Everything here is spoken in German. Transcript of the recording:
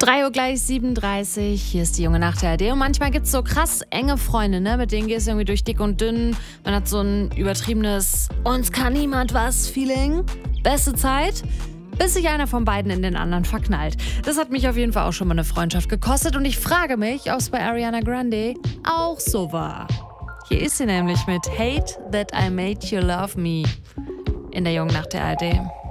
3 Uhr gleich 37, hier ist die Junge Nacht der ARD. Und manchmal gibt es so krass enge Freunde, ne? Mit denen geht es irgendwie durch dick und dünn. Man hat so ein übertriebenes uns kann niemand was Feeling. Beste Zeit, bis sich einer von beiden in den anderen verknallt. Das hat mich auf jeden Fall auch schon mal eine Freundschaft gekostet. Und ich frage mich, ob es bei Ariana Grande auch so war. Hier ist sie nämlich mit Hate That I Made You Love Me in der Jungen Nacht der ARD.